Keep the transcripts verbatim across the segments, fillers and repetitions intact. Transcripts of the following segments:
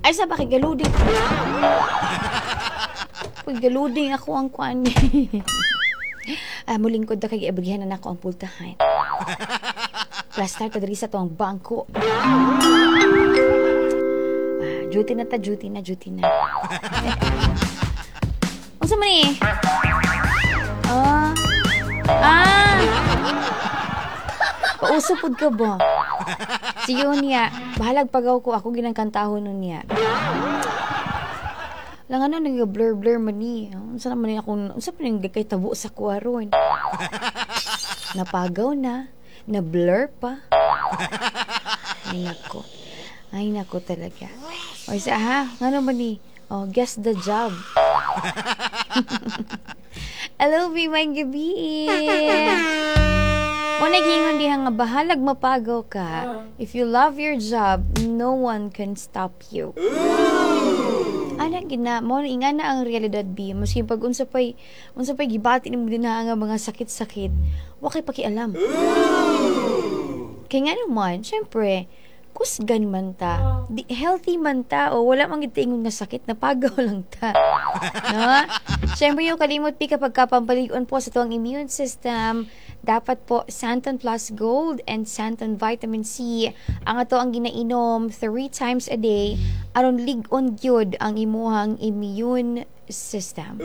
Ay sa bakit galuding. Pag galuding ako ang kuan. Ah, muling ko da kay iabigyan na nako ang pultahan. Plus start ko diri sa tuang bangko. Ah, duty na ta, duty na, duty na. Unsa man ni? Ah. Ah. Pausupod ka ba? Siyo niya, bahalag pagaw ko ako ginang kantahon nun niya. Lang ano, nag-blur-blur man ni. Unsa naman ni ako, unsa pa ning kay tabo sa kuwaron. Napagaw na, na-blur pa. Ay nako. Ay nako talaga. O isa ha, ano man ni? Oh, guess the job. Hello, be my gabi. O naghingon diha nga bahalag mapagaw ka. If you love your job, no one can stop you. Ana gina mo inga na ang realidad bi maski pag unsa pay unsa pay gibati nimo dinha nga mga sakit-sakit wa kay pakialam. Kay nga naman syempre kusgan man ta di, healthy man ta o wala man gid ingon nga sakit na pagaw lang ta. No? Syempre yung kalimot pi kapag kapampalig-on po sa tuwang immune system. Dapat po Santon Plus Gold and Santon Vitamin C ang ato ang ginainom three times a day aron lig-on gyud ang imuhang immune system.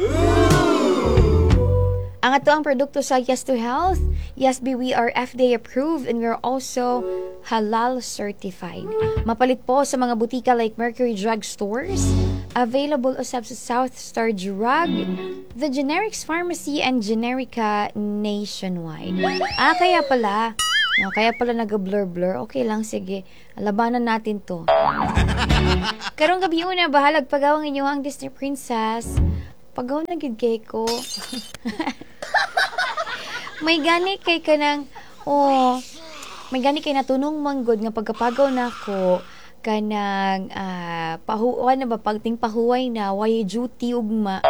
Ang ato ang produkto sa Yes to Health, Yes B we are F D A approved and we're also halal certified. Mapalit po sa mga butika like Mercury Drug Stores, available usab sa South Star Drug, the Generics Pharmacy and Generica nationwide. Ah, kaya pala. No, kaya pala nag-blur-blur. Okay lang, sige. Labanan natin to. Karong gabi una, bahalag pagawang inyong Disney Princess. Pagaw na gid kay ko. May gani kay kanang oh, may gani kay natunong manggod nga pagkapagaw nako kanang uh, pahuwan na ba pagting pahuway na way duty ugma.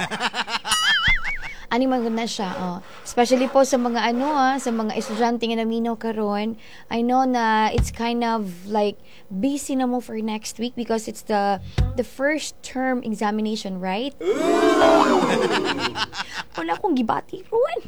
Ani man na siya, oh. Especially po sa mga ano ah, sa mga estudyante nga naminaw karon. I know na it's kind of like busy na mo for next week because it's the the first term examination, right? Wala akong gibati ron.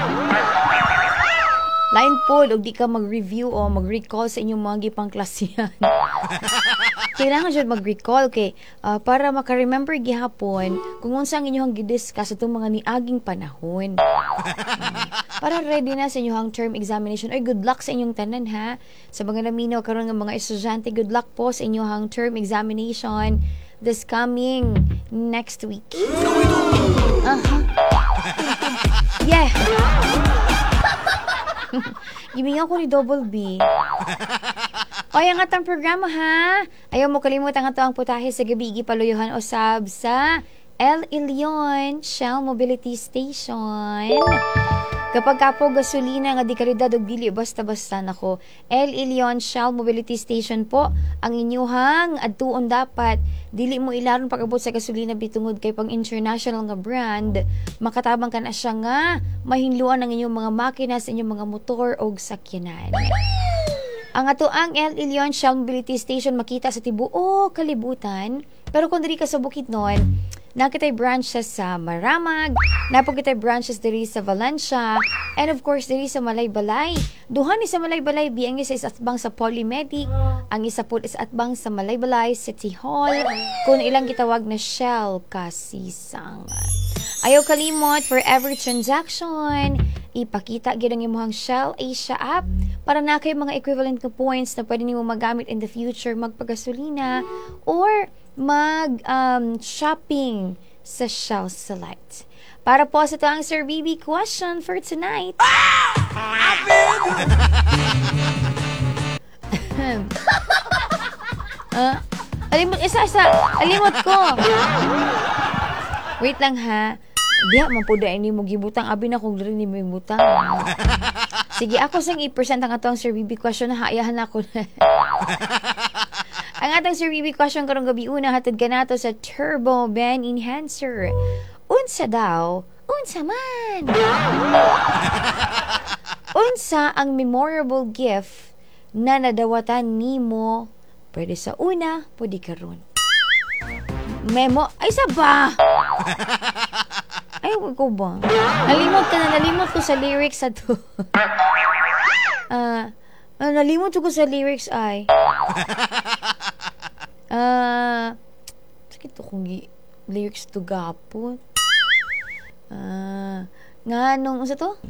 Lain po, og di ka mag-review o mag-recall sa inyong mga gipang klasihan. Kailangan siya mag-recall kay uh, para maka-remember gihapon kung unsa ang inyong gidiscuss itong mga niaging panahon. Para ready na sa inyong term examination. Ay, good luck sa inyong tanan ha. Sa mga naminaw karon nga mga estudyante, good luck po sa inyong term examination this coming next week. Uh-huh. Yeah. Gibingaw ko ni Double B. Oy, ang atang programa ha. Ayaw mo kalimut ang ato ang putahe sa gabi gipaluyuhan usab sa El Ilion Shell Mobility Station. Kapag kapo gasolina nga di kalidad og dili basta-basta nako. El Ilion Shell Mobility Station po ang inyuhang adtuon dapat dili mo ilaron pag-abot sa gasolina bitungod kay pang international nga brand. Makatabang ka na siya nga mahinluan ang inyong mga makina sa inyong mga motor og sakyanan. Ang ato ang El Ilion Shell Mobility Station makita sa tibuok kalibutan. Pero kung diri ka sa Bukidnon, nakitay branches sa Maramag, napagkitay branches diri sa Valencia, and of course diri sa Malaybalay. Duha ni sa Malaybalay, ang isa is atbang sa Polymedic, ang isa po is atbang sa Malaybalay City Hall, kung ilang gitawag na Shell Kasisang. Ayaw kalimot, for every transaction, ipakita gyud ang imong Shell Asia app para na kay mga equivalent na points na pwede nimo magamit in the future magpagasolina or mag um, shopping sa Shell Select. Para po sa ito ang Sir B B question for tonight. uh, alimot, isa, isa. Alimot ko. Wait lang ha. Diya, mapuda ini mo gibutang. Abi na kung rin ni mo gibutang. Sige, ako sang eight percent ang atong Sir B B question na haayahan ako na. Ang atong Sir B B question karong gabi una hatod kanato sa Turbo Ben Enhancer. Unsa daw? Unsa man? Unsa ang memorable gift na nadawatan nimo pwede sa una, pwede karon. Memo. Ay, sa ba? Ay, ko ba? Nalimot ka na, nalimot ko sa lyrics sa to. Ah, uh, nalimot ko sa lyrics ay. Ah, uh, sakit to kung lyrics to gapon. Ah, uh, nga nung sa to?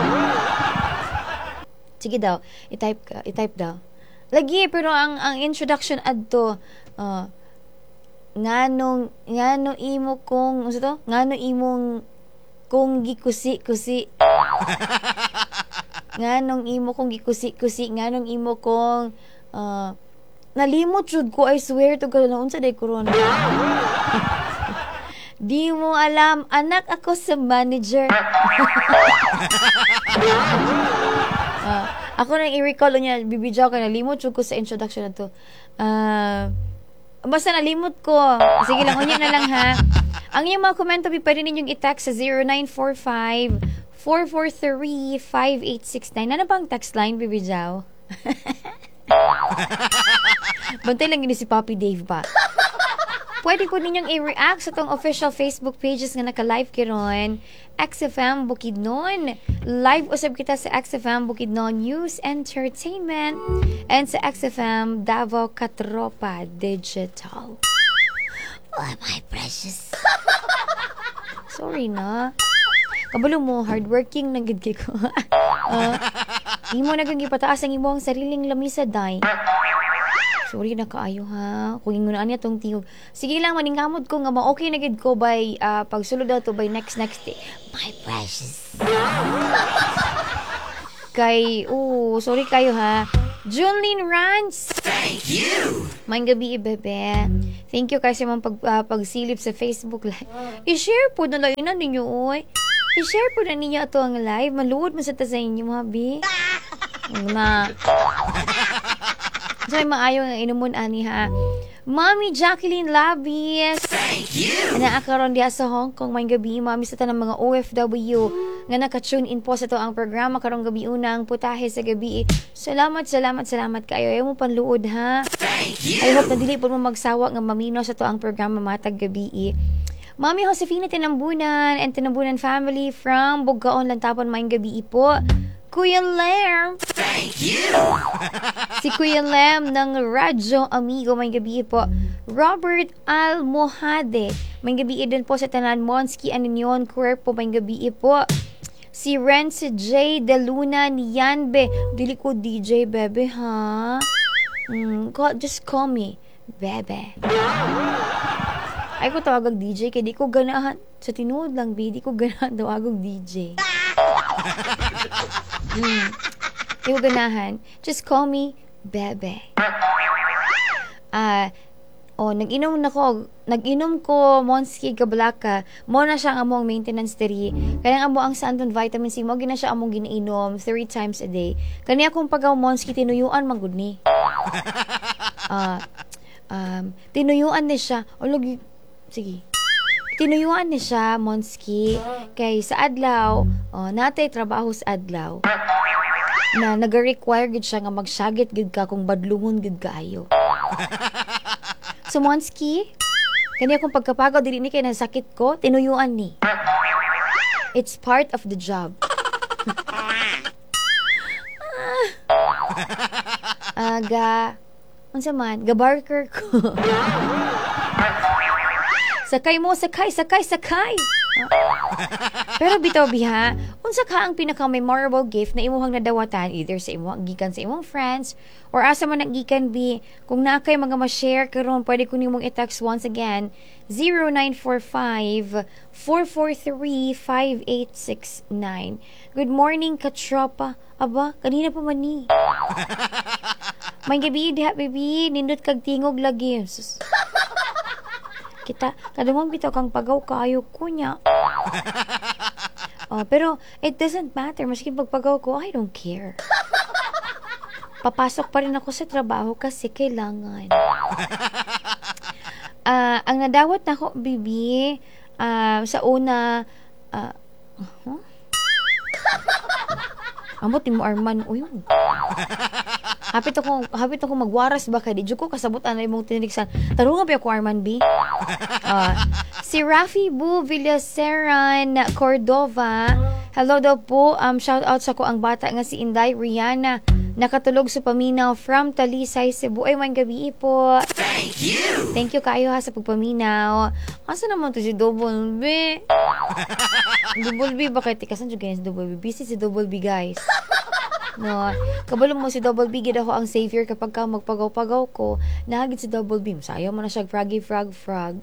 Sige daw, i-type ka, i-type daw. Lagi, pero ang ang introduction adto, uh, nganong nganong imo kong ano to? Nganong imong kung gikusi-kusi. Nganong imo kong gikusi-kusi, nganong imo kong uh, nalimot jud ko, I swear to God, unsa day corona. Di mo alam, anak ako sa manager. Uh, ako nang i-recall niya, bibidyo ko, nalimot ko sa introduction na to. Uh, basta nalimot ko. Sige lang, unya na lang ha. Ang inyong mga komento, pwede ninyong i-text sa zero nine four five, four four three, five eight six nine. Ano bang text line, bibidyo? Bantay lang yun si Papi Dave pa. Pwede po ninyong i-react sa tong official Facebook pages nga naka-live kiron. X F M Bukidnon. Live usab kita sa X F M Bukidnon News Entertainment and sa X F M Davao Katropa Digital. Oh, my precious. Sorry na. Kabalo mo, hardworking na gid ko. uh, imo na kang ipataas ang imong sariling lamisa, day. Sorry na kaayo ha. Kung ingunaan niya tong tingog. Sige lang, maningkamot ko nga ma-okay na gid ko by uh, pagsulod na to by next next day. My precious. Kay, oh, sorry kayo ha. Junlyn Rance. Thank you. Maayong gabi, bebe. Thank you kasi mong pag, uh, pagsilip sa Facebook live. I-share po na lang yun ninyo, oy. I-share po na ninyo ito ang live. Maluod mo sa ta sa inyo, mga bi. Na. So, ay maayo nga inumon ani ha. Mommy Jacqueline Labis. Thank you. Naakaroon diya sa Hong Kong. May gabi, mami sa tanang mga O F W nga naka-tune in po sa to ang programa karong gabi unang putahe sa gabi. Salamat, salamat, salamat kayo. Ayaw mo panluod ha. Thank you. I hope na dili po mo magsawa nga mamino sa to ang programa matag gabi. Mami Josefina Tinambunan and Tinambunan family from Bugaon, Lantapon, may gabi po. Kuya Lem. Thank you. Si Kuya Lem ng Radyo Amigo, may gabi po. Robert Almohade, may gabi din po sa Tanan Monski Aninyon Cuerpo, may gabi po. Si Renz J. De Luna ni Yanbe. Dili ko D J, bebe, ha? Mm, call, just call me, bebe. Ay ko tawagag D J, kaya di ko ganahan. Sa tinuod lang, bi, di ko ganahan tawagag D J. Hmm. Di ko ganahan. Just call me Bebe. Ah, uh, oh, nag-inom na ko. Nag-inom ko Monski Gablaka. Mo na siya ang among maintenance diri. Kaya amo ang Sandon Vitamin C mo gina siya among ginainom three times a day. Kani akong pagaw Monski tinuyuan man gud ni. Ah, uh, um, tinuyuan ni siya. O lagi, sige. Tinuyuan ni siya, Monski, kay sa adlaw, oh, natay trabaho sa adlaw, na nag-require gid siya nga magsagit gid ka kung badlungon gid kaayo. So, Monski, kanya akong pagkapagaw, dili ni kay nasakit ko, tinuyuan ni. It's part of the job. Aga, unsa man, gabarker ko. Sakay mo, sakay, sakay, sakay. Pero bitaw biha, unsa ka ang pinaka-memorable gift na imuhang nadawatan either sa imo gikan sa imong friends or asa man nagikan bi. Kung naa kay mga ma-share karon, pwede ko nimong i-text once again zero nine four five, four four three, five eight six nine. Good morning, katropa. Aba, kanina pa man ni. May gabi diha, baby. Nindot kag tingog lagi. Sus. Kita, kadumang bitaw kang pagaw kayo ko niya. Oh, pero it doesn't matter. Maski pagpagaw ko, I don't care. Papasok pa rin ako sa trabaho kasi kailangan. Uh, ang nadawat na ako, bibi, uh, sa una, uh, huh? Amot ni mo, Arman. Uy, Hapit ako, hapit ako magwaras ba kay di jud ko kasabutan na imong tinigsan. Tarungan pa ako Arman B. Ah, si Rafi Bu Villaseran Cordova. Hello daw po. Um shout out sa ko ang bata nga si Inday Rihanna. Nakatulog sa paminaw from Talisay, Cebu. Ay, man gabi po. Thank you. Thank you kayo ha sa pagpaminaw. Asa naman to si Double B? Double B, bakit? Ikasan dyan ganyan si Double B. Busy si Double B, guys. No, kabalo mo si Double B, gid ako ang savior kapag ka magpagaw-pagaw ko. Nahagit si Double B. Sayo mo na siya froggy frog frog.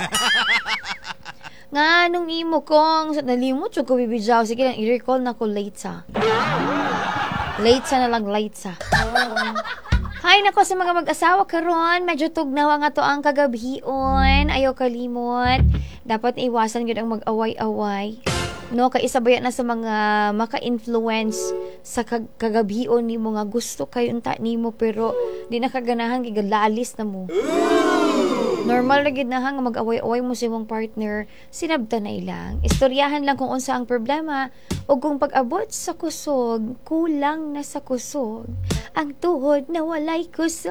Nga, nung imo kong nalimot siya ko bibijaw. Sige lang, i-recall na ko late sa. Late sa na lang, late sa. Hi nako sa mga mag-asawa karon, medyo tugnaw nga to ang kagabion. Ayaw kalimot. Dapat iwasan gyud ang mag-away-away. No, kay isabaya na sa mga maka-influence sa kag- kagabion nimo nga gusto kayo unta nimo pero di na kaganahan kay galalis na mo. Normal na gid na nga mag-away-away mo sa imong partner, sinabta na ilang. Istoryahan lang kung unsa ang problema o kung pag-abot sa kusog, kulang na sa kusog. Ang tuhod na walay kusog.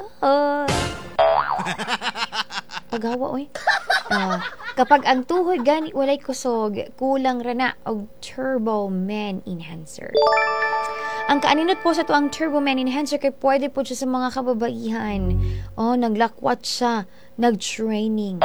Paghawa oy. Ah, kapag ang tuhod gani walay kusog, kulang ra na og Turbo Man Enhancer. Ang kaaninot po sa tuang Turbo Man Enhancer kay pwede po siya sa mga kababaihan. Oh, naglakwat siya, nag-training.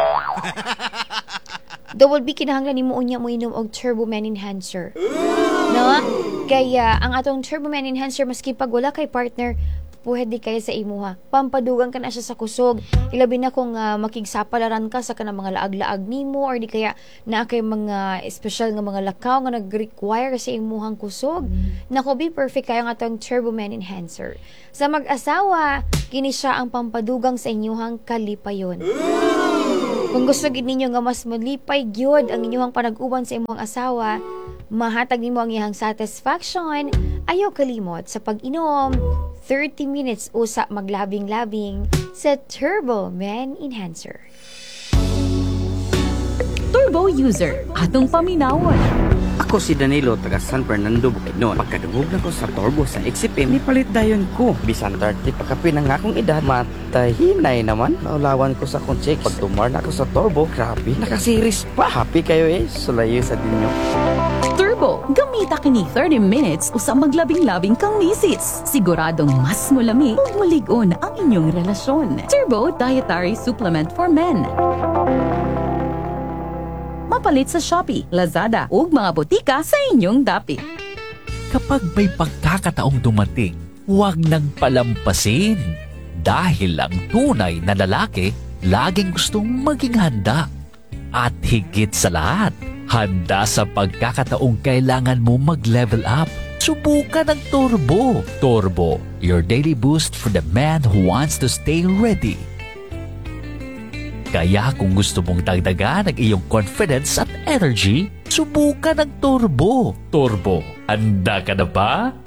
Double B kinahanglan nimo unya mo inom og Turbo Man Enhancer. No? Kaya ang atong Turbo Man Enhancer maski pag wala kay partner, pwede kaya sa imuha. Pampadugan ka na siya sa kusog. Ilabi na kung uh, makigsapalaran ka sa kanang mga laag-laag nimo or di kaya na kay mga special nga mga lakaw nga nag-require sa imuhang kusog. Nako, be perfect kayo nga tong Turbo Man Enhancer. Sa mag-asawa, kini siya ang pampadugang sa inyuhang kalipayon. Kung gusto gid ninyo nga mas malipay gyud ang inyuhang panag-uban sa imong asawa, mahatag nimo ang iyang satisfaction, ayaw kalimot sa pag-inom thirty minutes usa maglabing-labing sa Turbo Man Enhancer. Turbo user, atong paminawon. Ako si Danilo, taga San Fernando, Bukidnon. Pagkadungog na ko sa turbo sa X P M, nipalit dayon ko. Bisan thirty pagkapi ng akong edad, matahinay naman. Naulawan ko sa akong check. Pag tumar na ako sa turbo, grabe, nakasiris pa. Happy kayo eh, sulayo sa dinyo. Turbo, gamita kini thirty minutes usa maglabing-labing kang misis. Siguradong mas mulami ug mulig-on ang inyong relasyon. Turbo Dietary Supplement for Men. Mapalit sa Shopee, Lazada ug mga botika sa inyong dapit. Kapag may pagkakataong dumating, huwag nang palampasin. Dahil ang tunay na lalaki, laging gustong maging handa. At higit sa lahat, handa sa pagkakataong kailangan mo mag-level up. Subukan ang Turbo. Turbo, your daily boost for the man who wants to stay ready. Kaya kung gusto mong dagdagan ang iyong confidence at energy, subukan ang Turbo. Turbo, handa ka na ba?